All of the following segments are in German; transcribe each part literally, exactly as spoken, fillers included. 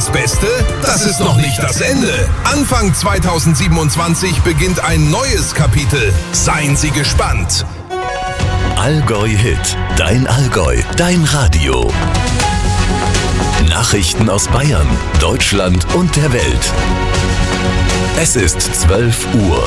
das Beste? Das ist noch nicht das Ende. Anfang zweitausendsiebenundzwanzig beginnt ein neues Kapitel. Seien Sie gespannt. Allgäu Hit. Dein Allgäu. Dein Radio. Nachrichten aus Bayern, Deutschland und der Welt. Es ist zwölf Uhr.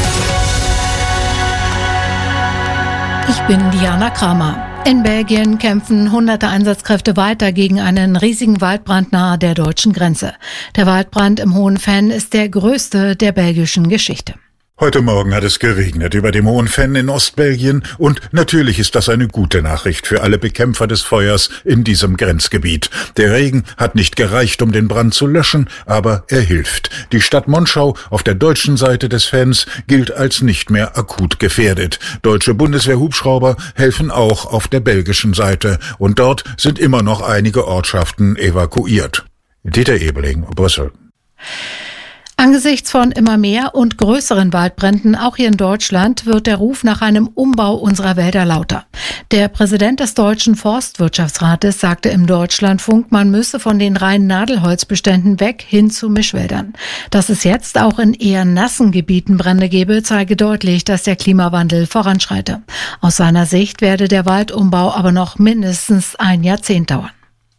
Ich bin Diana Kramer. In Belgien kämpfen hunderte Einsatzkräfte weiter gegen einen riesigen Waldbrand nahe der deutschen Grenze. Der Waldbrand im Hohen Venn ist der größte der belgischen Geschichte. Heute Morgen hat es geregnet über dem Hohen Venn in Ostbelgien und natürlich ist das eine gute Nachricht für alle Bekämpfer des Feuers in diesem Grenzgebiet. Der Regen hat nicht gereicht, um den Brand zu löschen, aber er hilft. Die Stadt Monschau auf der deutschen Seite des Venns gilt als nicht mehr akut gefährdet. Deutsche Bundeswehr-Hubschrauber helfen auch auf der belgischen Seite und dort sind immer noch einige Ortschaften evakuiert. Dieter Ebeling, Brüssel. Angesichts von immer mehr und größeren Waldbränden, auch hier in Deutschland, wird der Ruf nach einem Umbau unserer Wälder lauter. Der Präsident des Deutschen Forstwirtschaftsrates sagte im Deutschlandfunk, man müsse von den reinen Nadelholzbeständen weg hin zu Mischwäldern. Dass es jetzt auch in eher nassen Gebieten Brände gebe, zeige deutlich, dass der Klimawandel voranschreite. Aus seiner Sicht werde der Waldumbau aber noch mindestens ein Jahrzehnt dauern.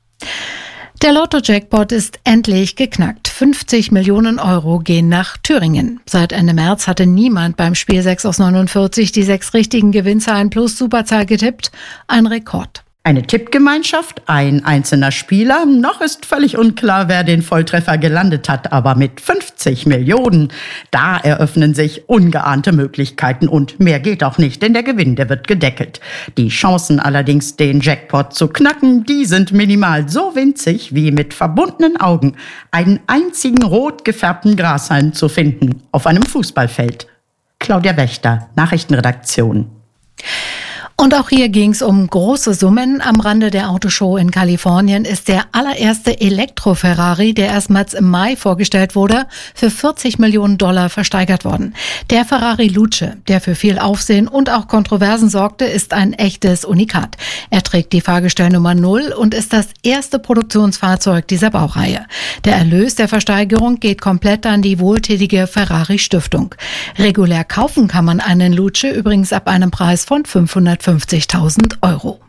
Der Lotto-Jackpot ist endlich geknackt. fünfzig Millionen Euro gehen nach Thüringen. Seit Ende März hatte niemand beim Spiel sechs aus neunundvierzig die sechs richtigen Gewinnzahlen plus Superzahl getippt. Ein Rekord. Eine Tippgemeinschaft, ein einzelner Spieler. Noch ist völlig unklar, wer den Volltreffer gelandet hat. Aber mit fünfzig Millionen, da eröffnen sich ungeahnte Möglichkeiten. Und mehr geht auch nicht, denn der Gewinn, der wird gedeckelt. Die Chancen allerdings, den Jackpot zu knacken, die sind minimal. So winzig wie mit verbundenen Augen einen einzigen rot gefärbten Grashalm zu finden auf einem Fußballfeld. Claudia Wächter, Nachrichtenredaktion. Und auch hier ging es um große Summen. Am Rande der Autoshow in Kalifornien ist der allererste Elektro-Ferrari, der erstmals im Mai vorgestellt wurde, für vierzig Millionen Dollar versteigert worden. Der Ferrari Luce, der für viel Aufsehen und auch Kontroversen sorgte, ist ein echtes Unikat. Er trägt die Fahrgestellnummer null und ist das erste Produktionsfahrzeug dieser Baureihe. Der Erlös der Versteigerung geht komplett an die wohltätige Ferrari-Stiftung. Regulär kaufen kann man einen Luce übrigens ab einem Preis von fünfhundertfünfzigtausend Euro.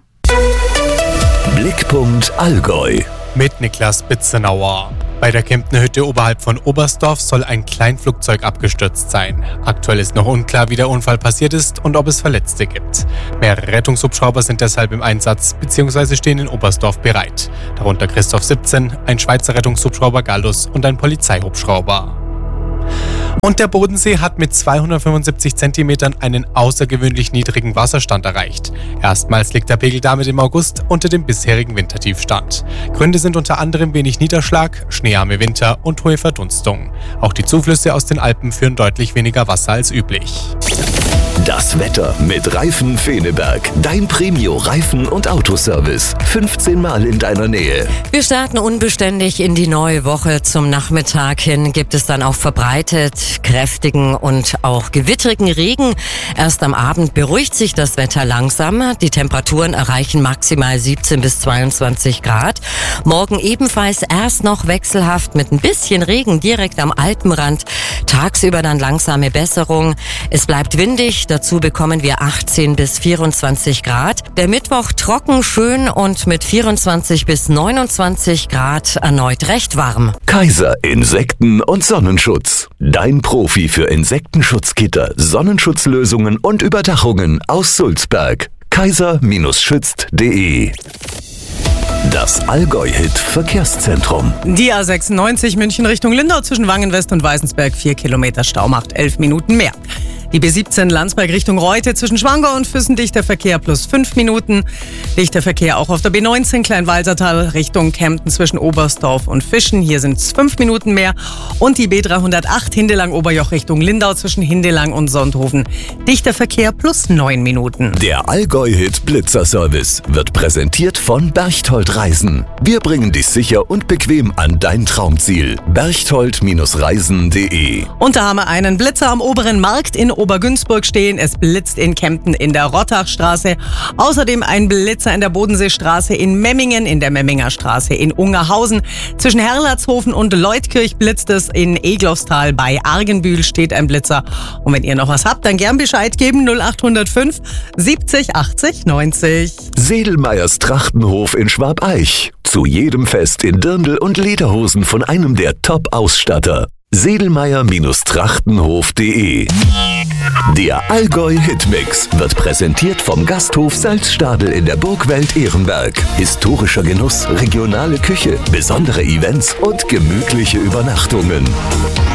Blickpunkt Allgäu. Mit Niklas Bitzenauer. Bei der Kemptner Hütte oberhalb von Oberstdorf soll ein Kleinflugzeug abgestürzt sein. Aktuell ist noch unklar, wie der Unfall passiert ist und ob es Verletzte gibt. Mehrere Rettungshubschrauber sind deshalb im Einsatz bzw. stehen in Oberstdorf bereit. Darunter Christoph siebzehn, ein Schweizer Rettungshubschrauber Gallus und ein Polizeihubschrauber. Und der Bodensee hat mit zweihundertfünfundsiebzig Zentimetern einen außergewöhnlich niedrigen Wasserstand erreicht. Erstmals liegt der Pegel damit im August unter dem bisherigen Wintertiefstand. Gründe sind unter anderem wenig Niederschlag, schneearme Winter und hohe Verdunstung. Auch die Zuflüsse aus den Alpen führen deutlich weniger Wasser als üblich. Das Wetter mit Reifen Feneberg. Dein Premio-Reifen- und Autoservice. fünfzehn Mal in deiner Nähe. Wir starten unbeständig in die neue Woche. Zum Nachmittag hin gibt es dann auch verbreitet kräftigen und auch gewittrigen Regen. Erst am Abend beruhigt sich das Wetter langsam. Die Temperaturen erreichen maximal siebzehn bis zweiundzwanzig Grad. Morgen ebenfalls erst noch wechselhaft mit ein bisschen Regen direkt am Alpenrand. Tagsüber dann langsame Besserung. Es bleibt windig. Dazu bekommen wir achtzehn bis vierundzwanzig Grad. Der Mittwoch trocken, schön und mit vierundzwanzig bis neunundzwanzig Grad erneut recht warm. Kaiser Insekten- und Sonnenschutz. Dein Profi für Insektenschutzgitter, Sonnenschutzlösungen und Überdachungen aus Sulzberg. kaiser schützt punkt de. Das Allgäu-Hit-Verkehrszentrum. Die A sechsundneunzig München Richtung Lindau zwischen Wangenwest und Weißensberg. Vier Kilometer Stau macht elf Minuten mehr. Die B siebzehn Landsberg Richtung Reute zwischen Schwangau und Füssen dichter Verkehr plus fünf Minuten. Dichter Verkehr auch auf der B neunzehn Kleinwalsertal Richtung Kempten zwischen Oberstdorf und Fischen. Hier sind es fünf Minuten mehr. Und die B dreihundertacht Hindelang-Oberjoch Richtung Lindau zwischen Hindelang und Sonthofen. Dichter Verkehr plus neun Minuten. Der Allgäu-Hit Blitzer-Service wird präsentiert von Berchtold Reisen. Wir bringen dich sicher und bequem an dein Traumziel. berchtold Reisen punkt de. Und da haben wir einen Blitzer am oberen Markt in Obergünzburg stehen. Es blitzt in Kempten in der Rottachstraße. Außerdem ein Blitzer in der Bodenseestraße in Memmingen, in der Memminger Straße in Ungerhausen. Zwischen Herrlatshofen und Leutkirch blitzt es. In Eglostal bei Argenbühl steht ein Blitzer. Und wenn ihr noch was habt, dann gern Bescheid geben. null acht null fünf siebzig achtzig neunzig. Sedelmeyers Trachtenhof in Schwabeich. Zu jedem Fest in Dirndl und Lederhosen von einem der Top-Ausstatter. sedelmeyer Trachtenhof punkt de. Der Allgäu Hitmix wird präsentiert vom Gasthof Salzstadel in der Burgwelt Ehrenberg. Historischer Genuss, regionale Küche, besondere Events und gemütliche Übernachtungen.